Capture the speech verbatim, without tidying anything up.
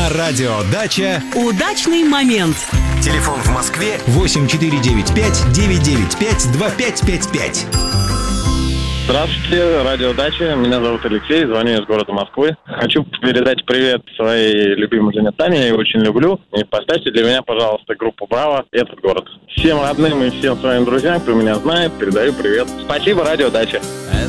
На радио «Дача» удачный момент. Телефон в Москве восемь четыре девять пять девять девять пять два пять пять пять. Здравствуйте, радио «Дача». Меня зовут Алексей, звоню из города Москвы. Хочу передать привет своей любимой жене Тане, я ее очень люблю. И поставьте для меня, пожалуйста, группу «Браво» «Этот город». Всем родным и всем своим друзьям, кто меня знает, передаю привет. Спасибо, радио «Дача».